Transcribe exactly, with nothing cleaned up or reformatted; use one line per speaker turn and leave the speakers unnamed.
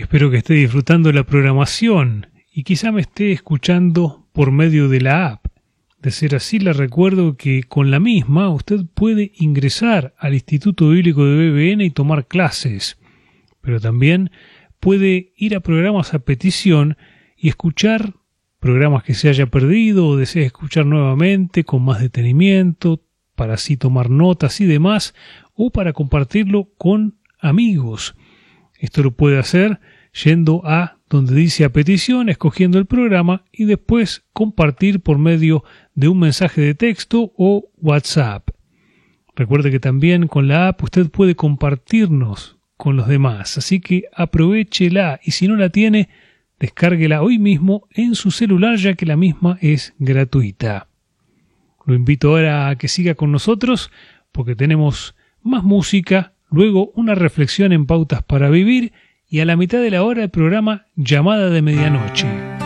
Espero que esté disfrutando la programación y quizá me esté escuchando por medio de la app. De ser así, le recuerdo que con la misma usted puede ingresar al Instituto Bíblico de B B N y tomar clases, pero también puede ir a programas a petición y escuchar programas que se haya perdido o desea escuchar nuevamente con más detenimiento, para así tomar notas y demás, o para compartirlo con amigos. Esto lo puede hacer yendo a donde dice a petición, escogiendo el programa y después compartir por medio de un mensaje de texto o WhatsApp. Recuerde que también con la app usted puede compartirnos con los demás, así que aprovéchela y si no la tiene, descárguela hoy mismo en su celular ya que la misma es gratuita. Lo invito ahora a que siga con nosotros porque tenemos más música, luego una reflexión en Pautas para Vivir y a la mitad de la hora el programa Llamada de Medianoche.